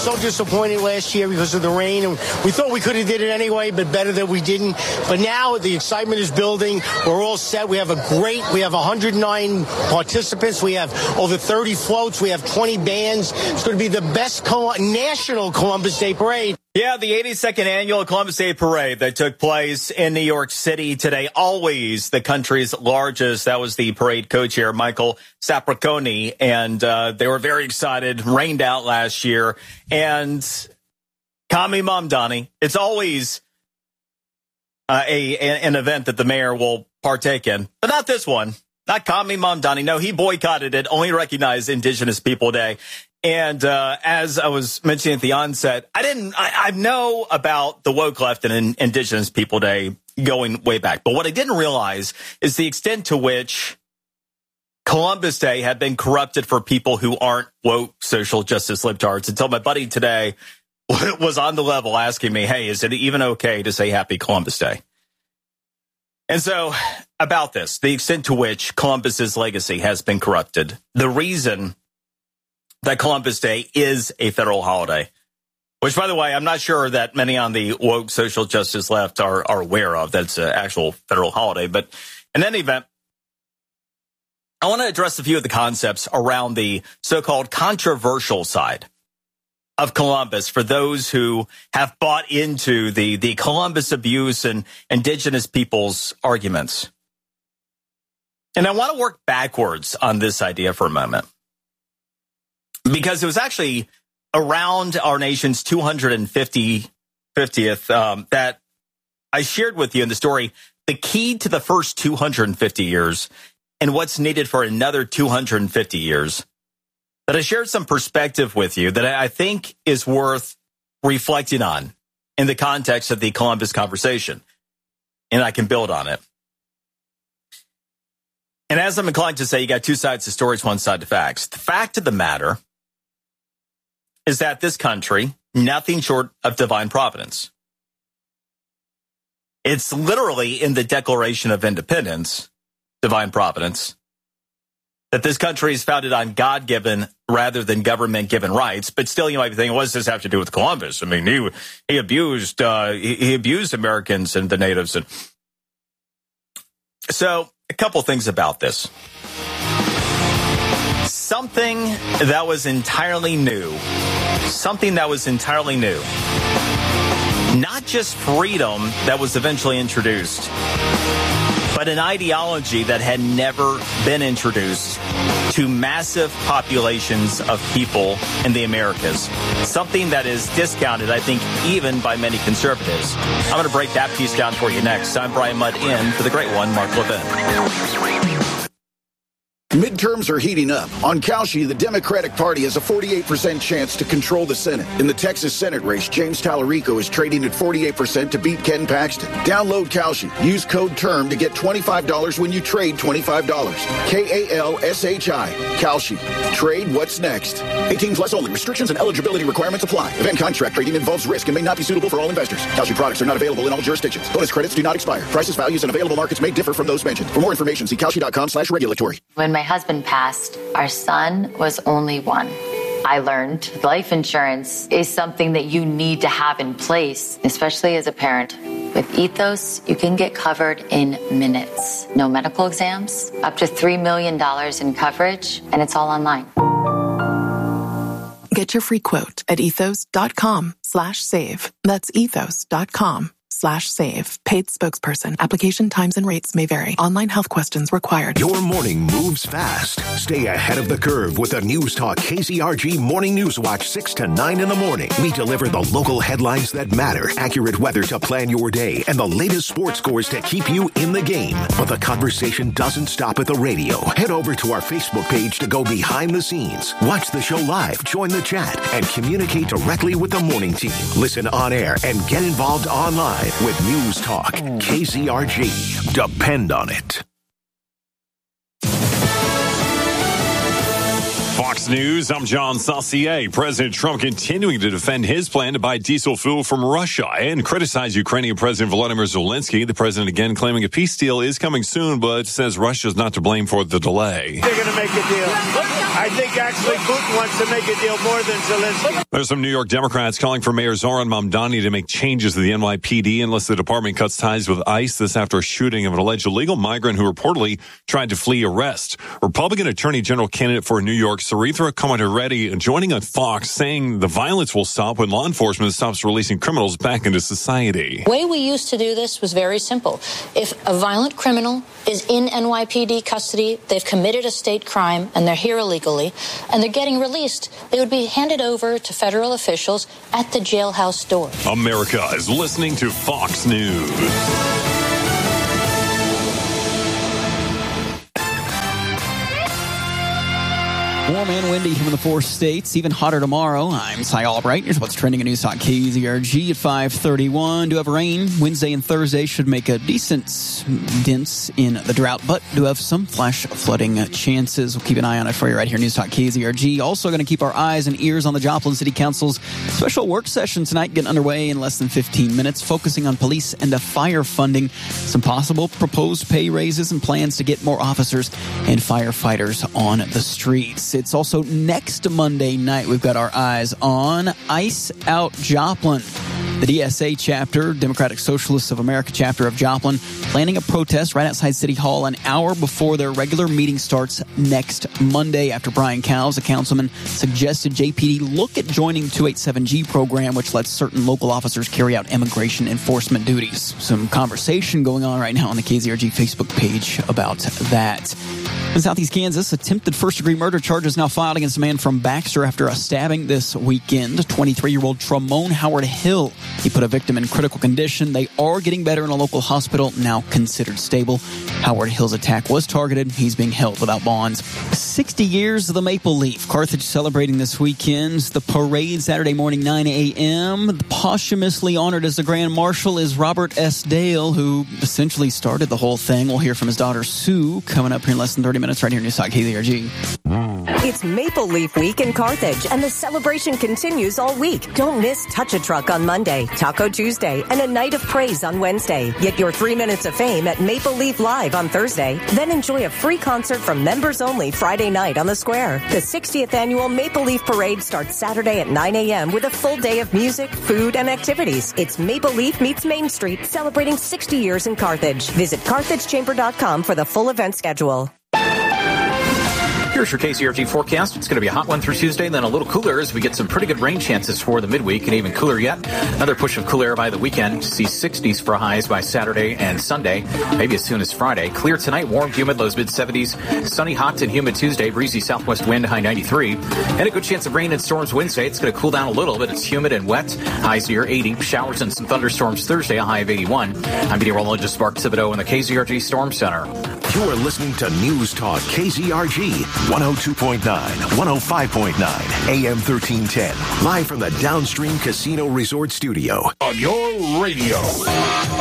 so disappointed last year because of the rain, and we thought we could have did it anyway, but better that we didn't. But now the excitement is building. We're all set. We have 109 participants. We have over 30 floats. We have 20 bands. It's going to be the best national Columbus Day Parade. Yeah, the 82nd annual Columbus Day Parade that took place in New York City today, always the country's largest. That was the parade co-chair, Michael Sapriconi, and they were very excited. Rained out last year, and Kami Mamdani. It's always an event that the mayor will partake in, but not this one. Not Kami Mamdani. No, he boycotted it. Only recognized Indigenous People Day. And as I was mentioning at the onset, I know about the woke left and Indigenous People Day going way back. But what I didn't realize is the extent to which Columbus Day had been corrupted for people who aren't woke social justice libtards, until my buddy today was on the level asking me, hey, is it even okay to say Happy Columbus Day? And so about this, the extent to which Columbus's legacy has been corrupted, the reason that Columbus Day is a federal holiday, which, by the way, I'm not sure that many on the woke social justice left are aware of. That's an actual federal holiday. But in any event, I want to address a few of the concepts around the so-called controversial side of Columbus for those who have bought into the Columbus abuse and Indigenous peoples arguments. And I want to work backwards on this idea for a moment, because it was actually around our nation's 250th that I shared with you in the story the key to the first 250 years and what's needed for another 250 years. That I shared some perspective with you that I think is worth reflecting on in the context of the Columbus conversation, and I can build on it. And as I'm inclined to say, you got two sides to stories, one side to facts. The fact of the matter is that this country, nothing short of divine providence. It's literally in the Declaration of Independence, divine providence, that this country is founded on God-given rather than government-given rights. But still, you might be thinking, what does this have to do with Columbus? I mean, he abused Americans and the natives. And so a couple things about this. Something that was entirely new. Not just freedom that was eventually introduced, but an ideology that had never been introduced to massive populations of people in the Americas. Something that is discounted, I think, even by many conservatives. I'm going to break that piece down for you next. I'm Brian Mudd in for the great one, Mark Levin. Midterms are heating up. On Kalshi, the Democratic Party has a 48% chance to control the Senate. In the Texas Senate race, James Tallarico is trading at 48% to beat Ken Paxton. Download Kalshi. Use code TERM to get $25 when you trade $25. Kalshi. Kalshi. Trade what's next. 18 plus only. Restrictions and eligibility requirements apply. Event contract trading involves risk and may not be suitable for all investors. Kalshi products are not available in all jurisdictions. Bonus credits do not expire. Prices, values, and available markets may differ from those mentioned. For more information, see Kalshi.com/regulatory. When my husband passed, our son was only one. I learned life insurance is something that you need to have in place, especially as a parent. With Ethos, you can get covered in minutes. No medical exams, up to $3 million in coverage, and it's all online. Get your free quote at ethos.com/save. That's ethos.com/save. Paid spokesperson. Application times and rates may vary. Online health questions required. Your morning moves fast. Stay ahead of the curve with the News Talk KCRG Morning News Watch 6 to 9 in the morning. We deliver the local headlines that matter, accurate weather to plan your day, and the latest sports scores to keep you in the game. But the conversation doesn't stop at the radio. Head over to our Facebook page to go behind the scenes. Watch the show live, join the chat, and communicate directly with the morning team. Listen on air and get involved online with News Talk KCRG. Depend on it. Fox News, I'm John Saucier. President Trump continuing to defend his plan to buy diesel fuel from Russia and criticize Ukrainian President Volodymyr Zelensky. The president again claiming a peace deal is coming soon, but says Russia's not to blame for the delay. They're going to make a deal. I think actually Putin wants to make a deal more than Zelensky. There's some New York Democrats calling for Mayor Zoran Mamdani to make changes to the NYPD unless the department cuts ties with ICE. This after a shooting of an alleged illegal migrant who reportedly tried to flee arrest. Republican Attorney General candidate for New York, Sarithra Komatiredi, joining on Fox, saying the violence will stop when law enforcement stops releasing criminals back into society. The way we used to do this was very simple. If a violent criminal is in NYPD custody, they've committed a state crime, and they're here illegally, and they're getting released, they would be handed over to federal officials at the jailhouse door. America is listening to Fox News. Warm and windy here in the 4 states. Even hotter tomorrow. I'm Ty Albright. Here's what's trending in News Talk KZRG at 5:31. Do have rain. Wednesday and Thursday should make a decent dent in the drought, but do have some flash flooding chances. We'll keep an eye on it for you right here. News Talk KZRG. Also going to keep our eyes and ears on the Joplin City Council's special work session tonight, getting underway in less than 15 minutes, focusing on police and the fire funding, some possible proposed pay raises and plans to get more officers and firefighters on the streets. It's also next Monday night we've got our eyes on Ice Out Joplin. The DSA chapter, Democratic Socialists of America chapter of Joplin, planning a protest right outside City Hall an hour before their regular meeting starts next Monday after Brian Cowles, a councilman, suggested JPD look at joining the 287G program, which lets certain local officers carry out immigration enforcement duties. Some conversation going on right now on the KZRG Facebook page about that. In Southeast Kansas, attempted first-degree murder charges now filed against a man from Baxter after a stabbing this weekend. 23-year-old Tramone Howard Hill. He put a victim in critical condition. They are getting better in a local hospital, now considered stable. Howard Hill's attack was targeted. He's being held without bonds. 60 years of the Maple Leaf. Carthage celebrating this weekend. The parade Saturday morning, 9 a.m. Posthumously honored as the Grand Marshal is Robert S. Dale, who essentially started the whole thing. We'll hear from his daughter, Sue, coming up here in less than 30 minutes right here in News Talk KZRG. It's Maple Leaf Week in Carthage, and the celebration continues all week. Don't miss Touch a Truck on Monday, Taco Tuesday, and a Night of Praise on Wednesday. Get your 3 minutes of fame at Maple Leaf Live on Thursday. Then enjoy a free concert from members only Friday night on the Square. The 60th annual Maple Leaf Parade starts Saturday at 9 a.m. with a full day of music, food, and activities. It's Maple Leaf meets Main Street, celebrating 60 years in Carthage. Visit carthagechamber.com for the full event schedule. Here's your KCRG forecast. It's going to be a hot one through Tuesday, then a little cooler as we get some pretty good rain chances for the midweek, and even cooler yet. Another push of cool air by the weekend. See 60s for highs by Saturday and Sunday, maybe as soon as Friday. Clear tonight, warm, humid, lows mid-70s. Sunny, hot, and humid Tuesday. Breezy southwest wind, high 93. And a good chance of rain and storms Wednesday. It's going to cool down a little, but it's humid and wet. Highs near 80. Showers and some thunderstorms Thursday, a high of 81. I'm meteorologist Mark Thibodeau in the KZRG Storm Center. You are listening to News Talk KZRG 102.9, 105.9, AM 1310. Live from the Downstream Casino Resort Studio. On your radio.